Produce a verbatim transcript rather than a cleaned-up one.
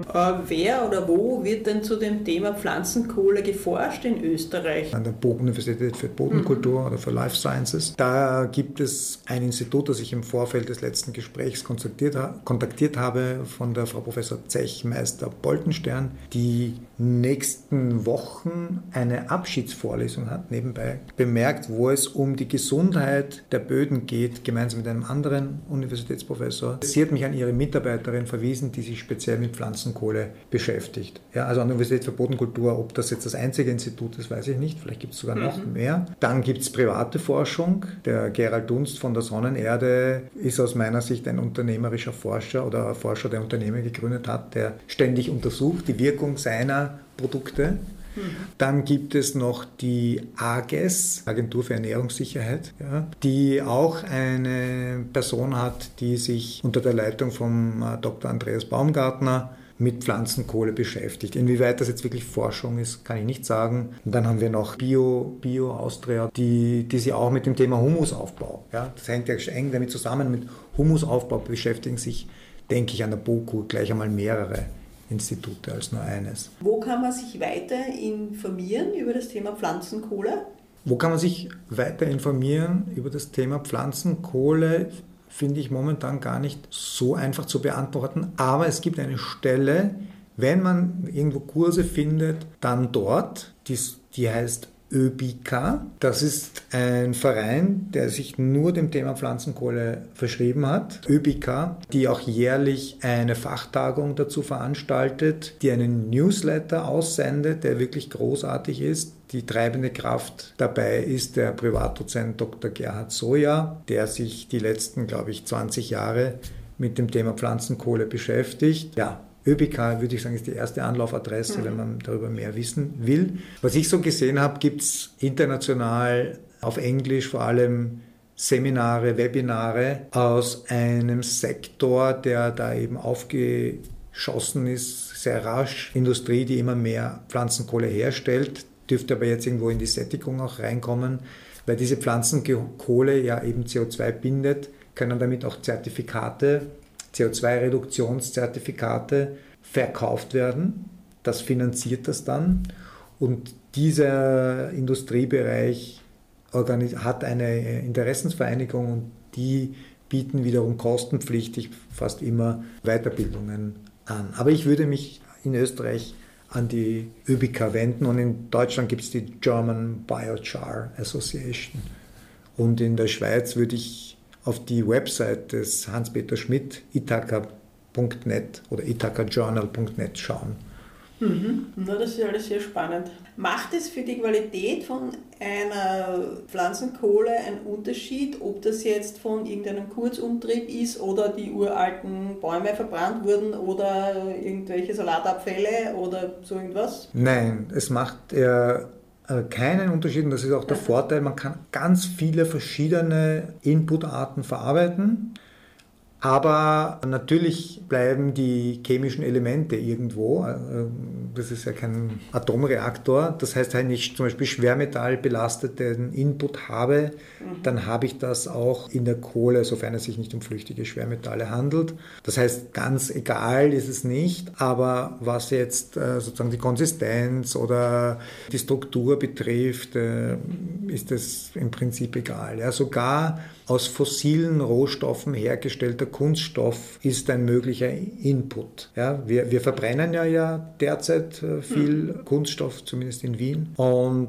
Äh, wer oder wo wird denn zu dem Thema Pflanzenkohle geforscht in Österreich? An der Universität für Bodenkultur mhm. oder für Life Sciences. Da gibt es ein Institut, das ich im Vorfeld des letzten Gesprächs kontaktiert, kontaktiert habe, von der Frau Professor Zechmeister-Boltenstern, die nächsten Wochen eine Abschiedsvorlesung hat, nebenbei bemerkt, wo es um die Gesundheit der Böden geht, gemeinsam mit einem anderen Universitätsprofessor. Sie hat mich an ihre Mitarbeiterin verwiesen, die sich speziell mit Pflanzenkohle beschäftigt. Ja, also an der Universität für Bodenkultur, ob das jetzt das einzige Institut ist, weiß ich nicht, vielleicht gibt es sogar noch mhm. mehr. Dann gibt es private Forschung. Der Gerald Dunst von der Sonnenerde ist aus meiner Sicht ein unternehmerischer Forscher oder ein Forscher, der Unternehmen gegründet hat, der ständig untersucht die Wirkung seiner Produkte. Mhm. Dann gibt es noch die A G E S, Agentur für Ernährungssicherheit, ja, die auch eine Person hat, die sich unter der Leitung von Doktor Andreas Baumgartner mit Pflanzenkohle beschäftigt. Inwieweit das jetzt wirklich Forschung ist, kann ich nicht sagen. Und dann haben wir noch Bio, Bio Austria, die, die sich auch mit dem Thema Humusaufbau, ja, das hängt ja eng damit zusammen, mit Humusaufbau beschäftigen sich, denke ich, an der BOKU gleich einmal mehrere Institute als nur eines. Wo kann man sich weiter informieren über das Thema Pflanzenkohle? Wo kann man sich weiter informieren über das Thema Pflanzenkohle? Finde ich momentan gar nicht so einfach zu beantworten. Aber es gibt eine Stelle, wenn man irgendwo Kurse findet, dann dort, die, die heißt ÖBIKA. Das ist ein Verein, der sich nur dem Thema Pflanzenkohle verschrieben hat. ÖBIKA, die auch jährlich eine Fachtagung dazu veranstaltet, die einen Newsletter aussendet, der wirklich großartig ist. Die treibende Kraft dabei ist der Privatdozent Doktor Gerhard Soja, der sich die letzten, glaube ich, zwanzig Jahre mit dem Thema Pflanzenkohle beschäftigt. Ja, ÖBIKA, würde ich sagen, ist die erste Anlaufadresse, mhm. wenn man darüber mehr wissen will. Was ich so gesehen habe, gibt es international auf Englisch vor allem Seminare, Webinare aus einem Sektor, der da eben aufgeschossen ist, sehr rasch. Industrie, die immer mehr Pflanzenkohle herstellt, dürfte aber jetzt irgendwo in die Sättigung auch reinkommen, weil diese Pflanzenkohle ja eben C O zwei bindet, können damit auch Zertifikate, C O zwei Reduktionszertifikate verkauft werden. Das finanziert das dann. Und dieser Industriebereich hat eine Interessensvereinigung und die bieten wiederum kostenpflichtig fast immer Weiterbildungen an. Aber ich würde mich in Österreich an die ÖBIKA wenden und in Deutschland gibt es die German Biochar Association. Und in der Schweiz würde ich auf die Website des Hans-Peter Schmidt, ithaka punkt net oder ithaka journal punkt net schauen. Mhm. Na, das ist alles sehr spannend. Macht es für die Qualität von einer Pflanzenkohle einen Unterschied, ob das jetzt von irgendeinem Kurzumtrieb ist oder die uralten Bäume verbrannt wurden oder irgendwelche Salatabfälle oder so irgendwas? Nein, es macht äh, keinen Unterschied und das ist auch der Vorteil. Man kann ganz viele verschiedene Inputarten verarbeiten. Aber natürlich bleiben die chemischen Elemente irgendwo. Das ist ja kein Atomreaktor. Das heißt, wenn ich zum Beispiel schwermetallbelasteten Input habe, mhm. dann habe ich das auch in der Kohle, sofern es sich nicht um flüchtige Schwermetalle handelt. Das heißt, ganz egal ist es nicht. Aber was jetzt sozusagen die Konsistenz oder die Struktur betrifft, ist es im Prinzip egal. Ja, sogar aus fossilen Rohstoffen hergestellter Kunststoff ist ein möglicher Input. Ja, wir, wir verbrennen ja, ja derzeit viel hm. Kunststoff, zumindest in Wien. Und